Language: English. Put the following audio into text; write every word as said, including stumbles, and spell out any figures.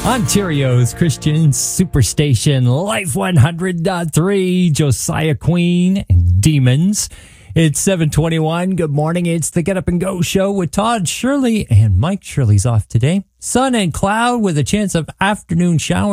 Ontario's Christian Superstation, Life one hundred point three, Josiah Queen, and Demons. It's seven twenty-one. Good morning. It's the Get Up and Go show with Todd Shirley, and Mike Shirley's off today. Sun and cloud with a chance of afternoon showers.